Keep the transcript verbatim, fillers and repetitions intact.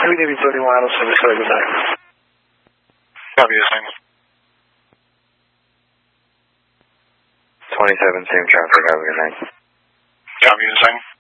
Heavy Navy thirty wireless, service, good night. Copy, the same. twenty-seven, same traffic, have a good night. Copy, the same.